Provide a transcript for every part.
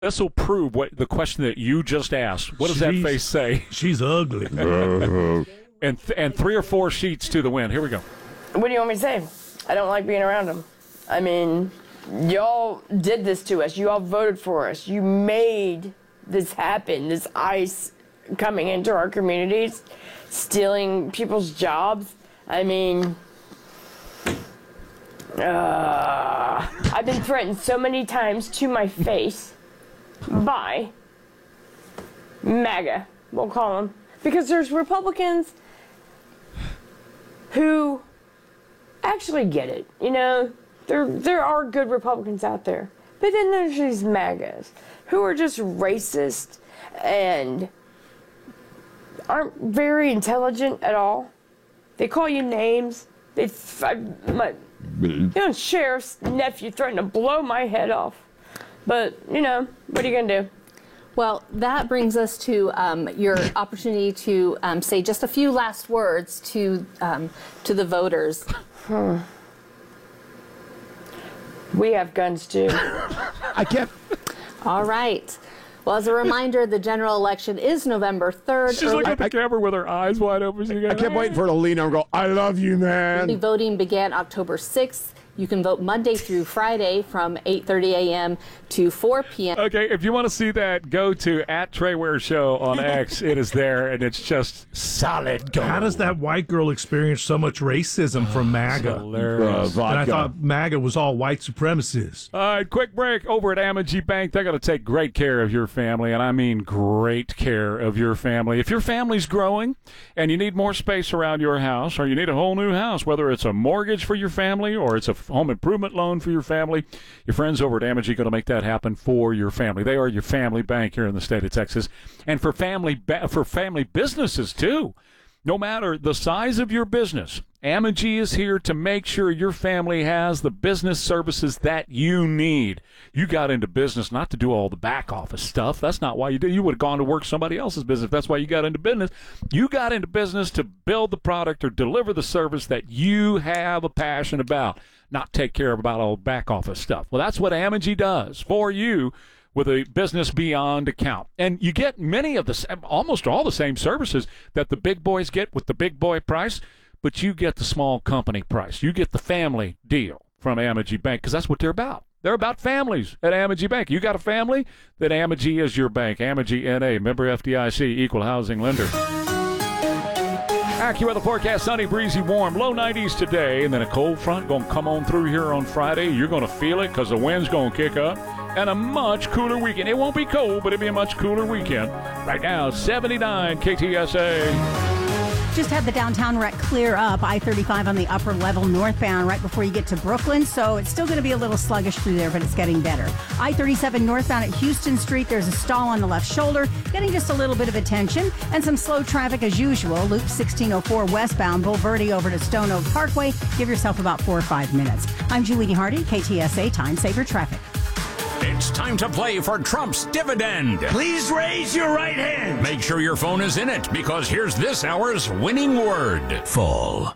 This will prove what the question that you just asked. What does that face say? She's ugly. and 3 or 4 sheets to the wind. Here we go. What do you want me to say? I don't like being around him. I mean, y'all did this to us. You all voted for us. You made this happen, this ICE coming into our communities, stealing people's jobs. I mean, I've been threatened so many times to my face by MAGA, we'll call them, because there's Republicans who actually get it. You know, there are good Republicans out there. But then there's these MAGAs who are just racist and aren't very intelligent at all. They call you names. My sheriff's nephew threatened to blow my head off. But, you know, what are you going to do? Well, that brings us to your opportunity to say just a few last words to the voters. We have guns too. I can't. All right. Well, as a reminder, the general election is November 3rd. She's looking at the camera with her eyes wide open. I kept waiting for her to lean over and go, I love you, man. The voting began October 6th. You can vote Monday through Friday from 8:30 a.m. to 4 p.m. Okay, if you want to see that, go to @TreyWare on X. It is there, and it's just solid gold. How does that white girl experience so much racism from MAGA? Hilarious. And I thought MAGA was all white supremacists. All right, quick break over at Amegy Bank. They're going to take great care of your family, and I mean great care of your family. If your family's growing and you need more space around your house, or you need a whole new house, whether it's a mortgage for your family or it's a home improvement loan for your family, your friends over at Amegy are going to make that happen for your family. They are your family bank here in the state of Texas, and for family businesses too. No matter the size of your business, Amegy is here to make sure your family has the business services that you need. You got into business not to do all the back office stuff. That's not why you did. You would have gone to work somebody else's business. That's why you got into business. You got into business to build the product or deliver the service that you have a passion about, not take care of about all the back office stuff. Well, that's what Amegy does for you with a business beyond account. And you get many of the, almost all the same services that the big boys get with the big boy price, but you get the small company price. You get the family deal from Amegy Bank, because that's what they're about. They're about families at Amegy Bank. You got a family? Then Amegy is your bank. Amegy N.A., member FDIC, equal housing lender. AccuWeather forecast, sunny, breezy, warm, low 90s today, and then a cold front going to come on through here on Friday. You're going to feel it because the wind's going to kick up, and a much cooler weekend. It won't be cold, but it'll be a much cooler weekend. Right now, 79 KTSA. Just had the downtown wreck clear up, I-35 on the upper level northbound right before you get to Brooklyn, so it's still going to be a little sluggish through there, but it's getting better. I-37 northbound at Houston Street, there's a stall on the left shoulder, getting just a little bit of attention, and some slow traffic as usual. Loop 1604 westbound, Bulverde over to Stone Oak Parkway. Give yourself about 4 or 5 minutes. I'm Julie Hardy, KTSA Time Saver Traffic. It's time to play for Trump's dividend. Please raise your right hand. Make sure your phone is in it, because here's this hour's winning word. Fall.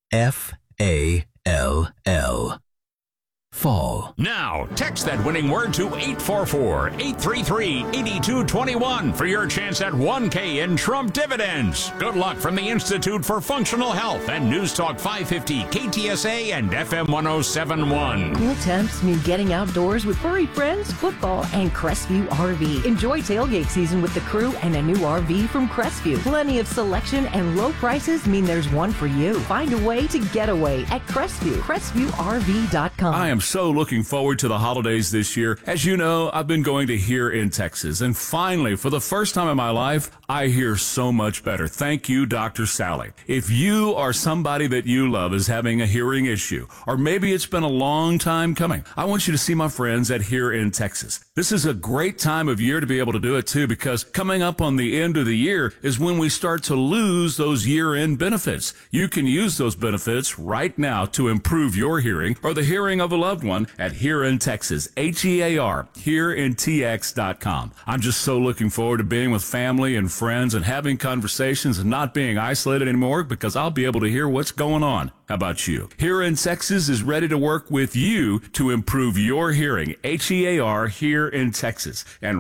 F-A-L-L. Fall. Now, text that winning word to 844-833-8221 for your chance at $1K in Trump dividends. Good luck from the Institute for Functional Health and News Talk 550, KTSA, and FM 1071. Cool temps mean getting outdoors with furry friends, football, and Crestview RV. Enjoy tailgate season with the crew and a new RV from Crestview. Plenty of selection and low prices mean there's one for you. Find a way to get away at Crestview. CrestviewRV.com. I am so looking forward to the holidays this year. As you know, I've been going to Here in Texas, and finally, for the first time in my life, I hear so much better. Thank you, Dr. Sally. If you or somebody that you love is having a hearing issue, or maybe it's been a long time coming, I want you to see my friends at Here in Texas. This is a great time of year to be able to do it too, because coming up on the end of the year is when we start to lose those year-end benefits. You can use those benefits right now to improve your hearing or the hearing of a loved loved one at Here in Texas, HEAR, HereInTX.com. I'm just so looking forward to being with family and friends and having conversations and not being isolated anymore because I'll be able to hear what's going on. How about you? Here in Texas is ready to work with you to improve your hearing. HEAR, Here in Texas. And